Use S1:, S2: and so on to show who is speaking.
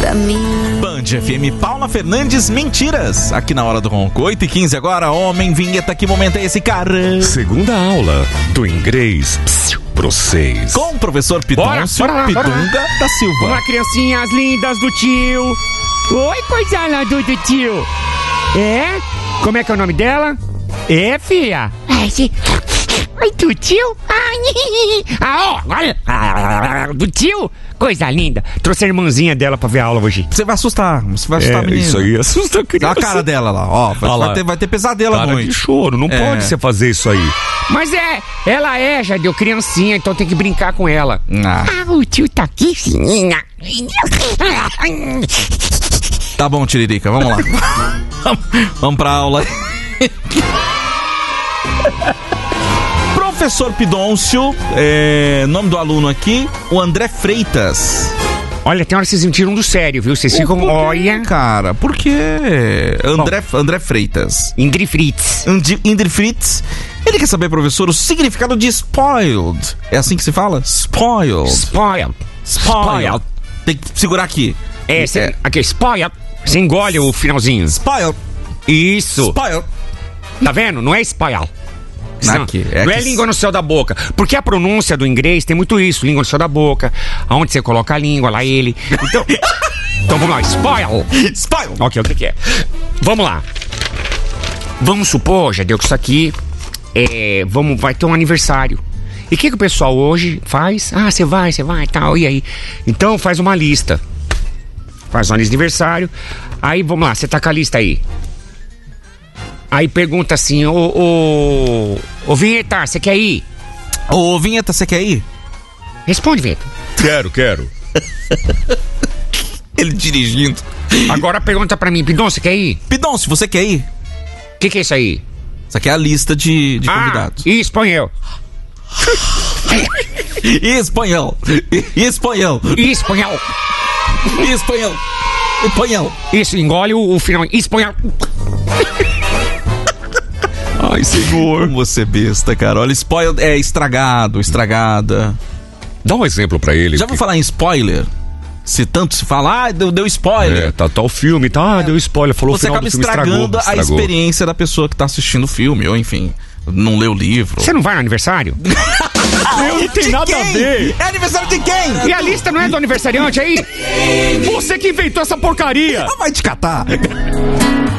S1: pra mim.
S2: Band FM, Paula Fernandes, Mentiras. Aqui na Hora do Ronco, 8h15 agora. Homem, vinheta, que momento é esse, cara?
S3: Segunda aula do inglês pro 6.
S2: Com o professor Pidoncio Pidunga da Silva.
S4: Vamos lá, criancinhas lindas do tio. Oi, coisa lá do tio. É? Como é que é o nome dela? É, filha? Oi, do tio? Do tio? Coisa linda. Trouxe a irmãzinha dela pra ver a aula hoje.
S2: Você vai assustar a menina.
S3: Isso aí assusta a criança.
S2: Olha a cara dela lá, ó. Vai ter pesadelo à noite.
S3: De choro, não pode você fazer isso aí.
S4: Mas ela já deu criancinha, então tem que brincar com ela. O tio tá aqui, fininha.
S2: Tá bom, Tiririca, vamos lá. Vamos pra aula. Professor Pidoncio, nome do aluno aqui, o André Freitas.
S4: Olha, tem hora que vocês me tiram do sério, viu? Vocês ficam, olha...
S2: Cara, por quê? André Freitas.
S4: Indri Fritz.
S2: Indri Fritz. Ele quer saber, professor, o significado de spoiled. É assim que se fala? Spoiled.
S4: Spoiled.
S2: Tem que segurar aqui.
S4: Aqui, spoiled. Você engole o finalzinho.
S2: Spoiled.
S4: Isso.
S2: Spoiled.
S4: Tá vendo? Não é spoiled. Não é língua no céu da boca. Porque a pronúncia do inglês tem muito isso. Língua no céu da boca. Aonde você coloca a língua, lá ele. Então vamos lá. Spoil. Ok, o que é? Vamos lá. Vamos supor, já deu que isso aqui vai ter um aniversário. E o que o pessoal hoje faz? Você vai, tal, e aí? Então faz uma lista. Faz uma lista de aniversário. Aí vamos lá, você tá com a lista aí. Aí pergunta assim, ô Vinheta, você quer ir?
S2: Ô Vinheta, você quer ir?
S4: Responde, Vinheta.
S3: Quero.
S2: Ele dirigindo.
S3: Agora pergunta pra mim, Pidoncio, você quer ir?
S2: Pidoncio, você quer ir?
S4: O que é isso aí?
S2: Isso aqui é a lista de convidados.
S4: E espanhol?
S2: Espanhol.
S4: Isso, engole o final. Espanhol.
S2: Ai, senhor. Como você besta, cara. Olha, spoiled é estragado, estragada.
S3: Dá um exemplo pra ele.
S2: Já vou falar em spoiler? Se tanto se fala, deu spoiler.
S3: Tá o filme, deu spoiler. Falou
S2: você acaba estragando a experiência da pessoa que tá assistindo o filme, ou enfim, não lê o livro.
S4: Você não vai no aniversário?
S3: Não tem nada a ver.
S2: É aniversário de quem?
S4: E a lista não é do aniversariante aí?
S3: Você que inventou essa porcaria.
S2: Vai te catar.